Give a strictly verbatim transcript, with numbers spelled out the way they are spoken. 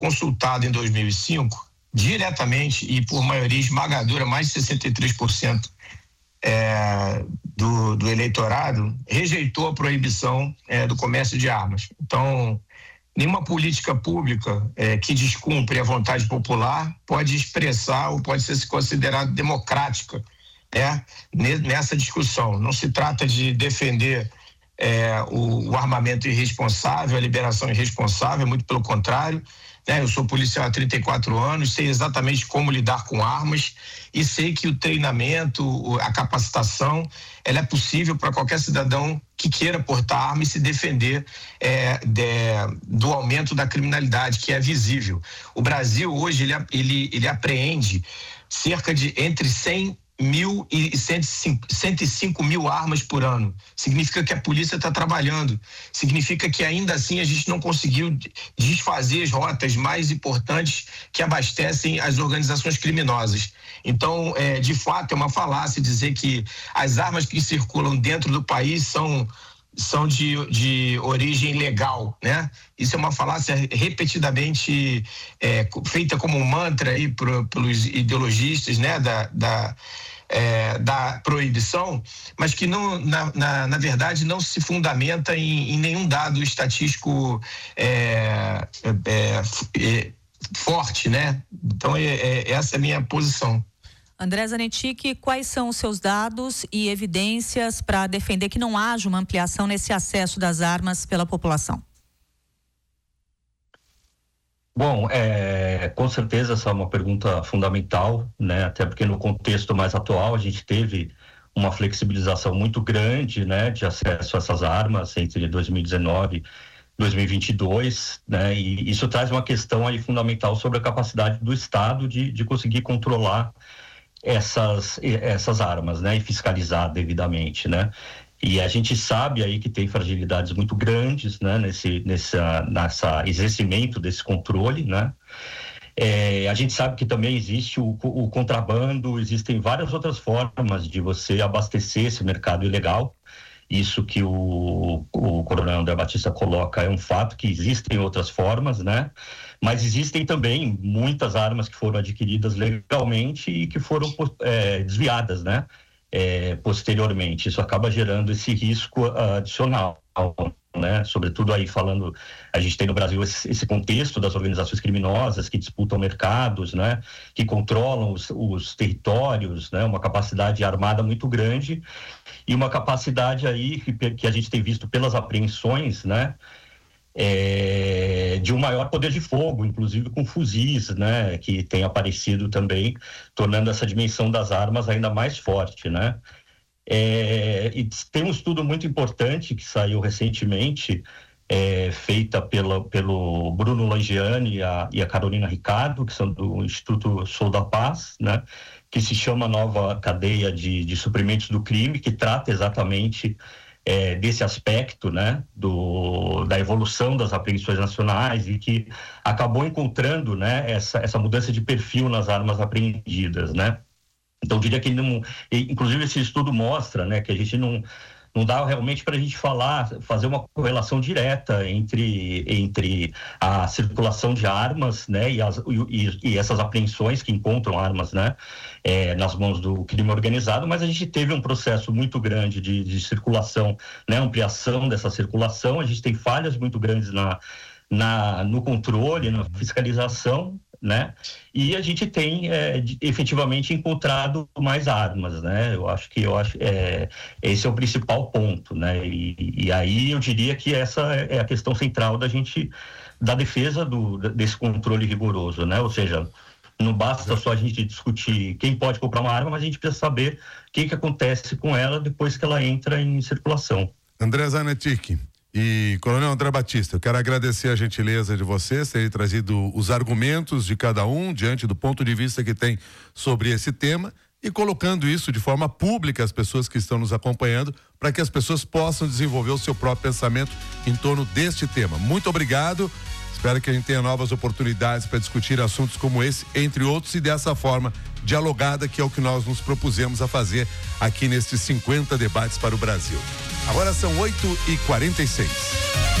consultado em dois mil e cinco, diretamente e por maioria esmagadora, mais de sessenta e três por cento é, do, do eleitorado, rejeitou a proibição é, do comércio de armas. Então, nenhuma política pública é, que descumpre a vontade popular pode expressar ou pode ser considerada democrática, né, nessa discussão. Não se trata de defender é, o, o armamento irresponsável, a liberação irresponsável, muito pelo contrário. Né, eu sou policial há trinta e quatro anos, sei exatamente como lidar com armas e sei que o treinamento, a capacitação, ela é possível para qualquer cidadão que queira portar arma e se defender é, de, do aumento da criminalidade, que é visível. O Brasil hoje, ele, ele, ele apreende cerca de entre cem mil e cento e cinco mil armas por ano. Significa que a polícia está trabalhando. Significa que ainda assim a gente não conseguiu desfazer as rotas mais importantes que abastecem as organizações criminosas. Então, é, de fato, é uma falácia dizer que as armas que circulam dentro do país são são de, de origem legal, né? Isso é uma falácia repetidamente é, feita como um mantra aí pro, pelos ideologistas, né? Da, da, é, da proibição, mas que não, na, na, na verdade não se fundamenta em, em nenhum dado estatístico é, é, é, forte, né? Então é, é, essa é a minha posição. André Zanetti, quais são os seus dados e evidências para defender que não haja uma ampliação nesse acesso das armas pela população? Bom, é, com certeza essa é uma pergunta fundamental, né? Até porque no contexto mais atual a gente teve uma flexibilização muito grande, né, de acesso a essas armas entre dois mil e dezenove e dois mil e vinte e dois, né? E isso traz uma questão aí fundamental sobre a capacidade do Estado de, de conseguir controlar essas, essas armas, né, e fiscalizar devidamente, né, e a gente sabe aí que tem fragilidades muito grandes, né, nesse, nessa, nessa exercimento desse controle, né, é, a gente sabe que também existe o, o contrabando, existem várias outras formas de você abastecer esse mercado ilegal. Isso que o, o coronel André Batista coloca é um fato, que existem outras formas, né? Mas existem também muitas armas que foram adquiridas legalmente e que foram é, desviadas, né? É, posteriormente. Isso acaba gerando esse risco adicional, né? Sobretudo aí falando, a gente tem no Brasil esse, esse contexto das organizações criminosas que disputam mercados, né? Que controlam os, os territórios, né? Uma capacidade armada muito grande e uma capacidade aí que, que a gente tem visto pelas apreensões, né? É, de um maior poder de fogo, inclusive com fuzis, né, que tem aparecido também, tornando essa dimensão das armas ainda mais forte, né? É, e tem um estudo muito importante que saiu recentemente, é, feita pela, pelo Bruno Langiani e a, e a Carolina Ricardo, que são do Instituto Sou da Paz, né, que se chama Nova Cadeia de, de Suprimentos do Crime, que trata exatamente É, desse aspecto, né, do, da evolução das apreensões nacionais e que acabou encontrando, né, essa, essa mudança de perfil nas armas apreendidas, né. Então, eu diria que, não, inclusive, esse estudo mostra, né, que a gente não, não dá realmente para a gente falar, fazer uma correlação direta entre, entre a circulação de armas, né, e, as, e, e essas apreensões que encontram armas, né, é, nas mãos do crime organizado, mas a gente teve um processo muito grande de, de circulação, né, ampliação dessa circulação, a gente tem falhas muito grandes na, na, no controle, na fiscalização, né? E a gente tem é, efetivamente encontrado mais armas, né? Eu acho que eu acho é, esse é o principal ponto, né? E, e aí eu diria que essa é a questão central da gente, da defesa do, desse controle rigoroso, né? Ou seja, não basta só a gente discutir quem pode comprar uma arma, mas a gente precisa saber o que que acontece com ela depois que ela entra em circulação. André Zanetti e Coronel André Batista, eu quero agradecer a gentileza de vocês terem trazido os argumentos de cada um diante do ponto de vista que tem sobre esse tema e colocando isso de forma pública às pessoas que estão nos acompanhando, para que as pessoas possam desenvolver o seu próprio pensamento em torno deste tema. Muito obrigado. Espero que a gente tenha novas oportunidades para discutir assuntos como esse, entre outros, e dessa forma dialogada, que é o que nós nos propusemos a fazer aqui nestes cinquenta debates para o Brasil. Agora são oito e quarenta e seis.